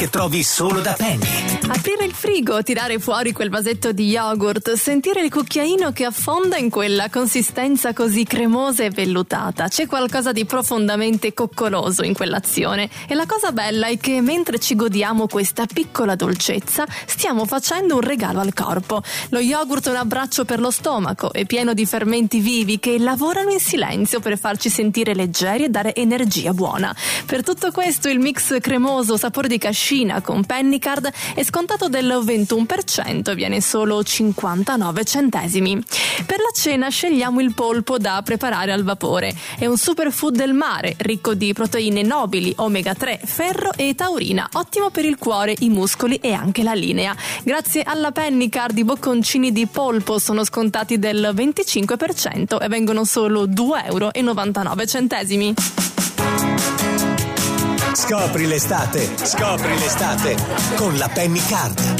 che trovi solo da Penny. Aprire il frigo, tirare fuori quel vasetto di yogurt, sentire il cucchiaino che affonda in quella consistenza così cremosa e vellutata. C'è qualcosa di profondamente coccoloso in quell'azione, e la cosa bella è che mentre ci godiamo questa piccola dolcezza stiamo facendo un regalo al corpo. Lo yogurt è un abbraccio per lo stomaco, è pieno di fermenti vivi che lavorano in silenzio per farci sentire leggeri e dare energia buona. Per tutto questo il mix cremoso sapore di cascina con Pennycard è scontato del 21% e viene solo 59 centesimi. Per la cena scegliamo il polpo da preparare al vapore. È un superfood del mare, ricco di proteine nobili, omega 3, ferro e taurina, ottimo per il cuore, i muscoli e anche la linea. Grazie alla Pennycard i bocconcini di polpo sono scontati del 25% e vengono solo 2,99 €. Scopri l'estate con la Pennycard.